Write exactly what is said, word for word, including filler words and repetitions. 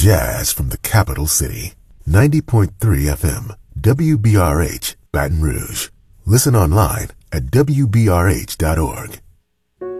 jazz from the capital city. ninety point three F M, W B R H, Baton Rouge. Listen online at W B R H dot org.